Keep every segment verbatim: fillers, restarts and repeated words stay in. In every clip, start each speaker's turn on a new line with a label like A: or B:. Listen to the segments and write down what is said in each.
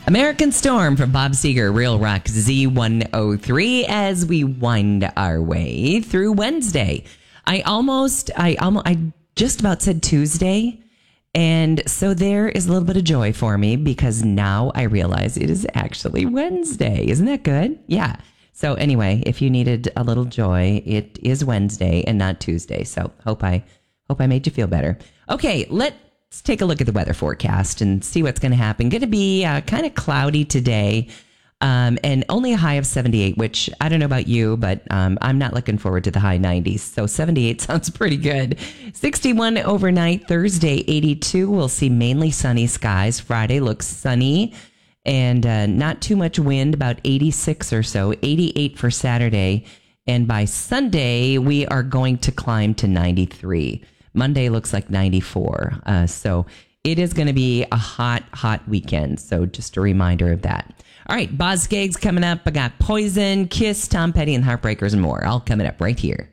A: American Storm from Bob Seger, Real Rock Z one oh three, as we wind our way through Wednesday. I almost, I almost, I just about said Tuesday. And so there is a little bit of joy for me because now I realize it is actually Wednesday. Isn't that good? Yeah. So anyway, if you needed a little joy, it is Wednesday and not Tuesday. So hope I, hope I made you feel better. Okay, let Let's take a look at the weather forecast and see what's going to happen. Going to be uh, kind of cloudy today um, and only a high of seventy-eight, which I don't know about you, but um, I'm not looking forward to the high nineties. So seventy-eight sounds pretty good. sixty-one overnight, Thursday, eighty-two. We'll see mainly sunny skies. Friday looks sunny and uh, not too much wind, about eighty-six or so. eighty-eight for Saturday. And by Sunday, we are going to climb to ninety-three. Monday looks like ninety-four. Uh, so it is going to be a hot, hot weekend. So just a reminder of that. All right, Boz Skaggs coming up. I got Poison, Kiss, Tom Petty, and Heartbreakers and more. All coming up right here.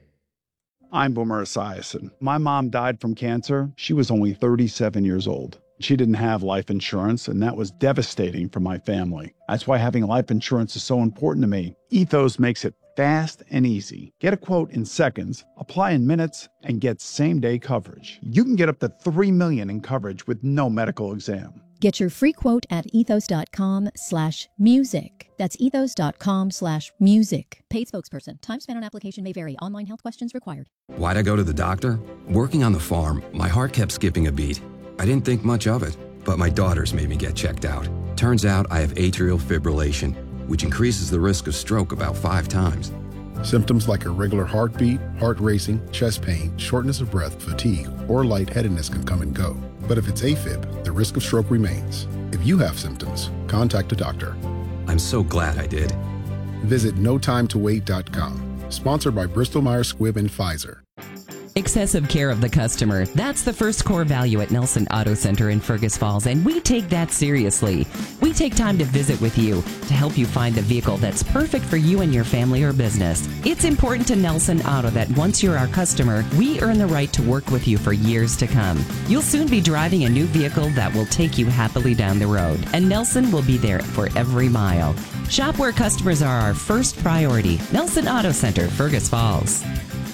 B: I'm Boomer Esiason. My mom died from cancer. She was only thirty-seven years old. She didn't have life insurance, and that was devastating for my family. That's why having life insurance is so important to me. Ethos makes it fast and easy. Get a quote in seconds, apply in minutes, and get same-day coverage. You can get up to three million dollars in coverage with no medical exam.
C: Get your free quote at ethos.com slash music. That's ethos.com slash music. Paid spokesperson. Time spent on application may vary. Online health questions required.
D: Why'd I go to the doctor? Working on the farm, my heart kept skipping a beat. I didn't think much of it, but my daughters made me get checked out. Turns out I have atrial fibrillation, which increases the risk of stroke about five times.
E: Symptoms like irregular heartbeat, heart racing, chest pain, shortness of breath, fatigue, or lightheadedness can come and go. But if it's AFib, the risk of stroke remains. If you have symptoms, contact a doctor.
D: I'm so glad I did.
E: Visit no time to wait dot com. Sponsored by Bristol Myers Squibb and Pfizer.
A: Excessive care of the customer. That's the first core value at Nelson Auto Center in Fergus Falls, and we take that seriously. We take time to visit with you to help you find the vehicle that's perfect for you and your family or business. It's important to Nelson Auto that once you're our customer, we earn the right to work with you for years to come. You'll soon be driving a new vehicle that will take you happily down the road, and Nelson will be there for every mile. Shop where customers are our first priority. Nelson Auto Center, Fergus Falls.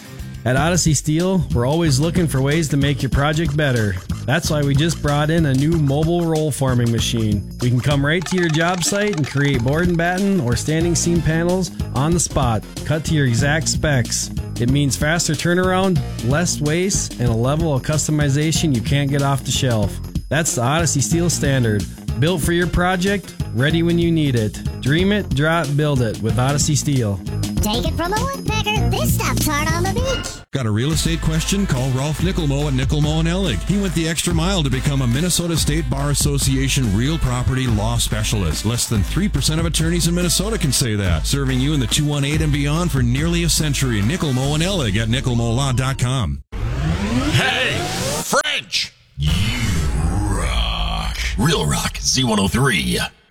F: At Odyssey Steel, we're always looking for ways to make your project better. That's why we just brought in a new mobile roll forming machine. We can come right to your job site and create board and batten or standing seam panels on the spot, cut to your exact specs. It means faster turnaround, less waste, and a level of customization you can't get off the shelf. That's the Odyssey Steel standard. Built for your project, ready when you need it. Dream it, draw it, build it with Odyssey Steel.
G: Take it from a woodpecker, this stuff's hard on the beach.
H: Got a real estate question? Call Rolf Nickelmo at Nickelmo and Ellig. He went the extra mile to become a Minnesota State Bar Association real property law specialist. Less than three percent of attorneys in Minnesota can say that. Serving you in the two one eight and beyond for nearly a century. Nickelmo and Ellig at nickelmo law dot com.
I: Hey, French! You rock. Real Rock Z one oh three.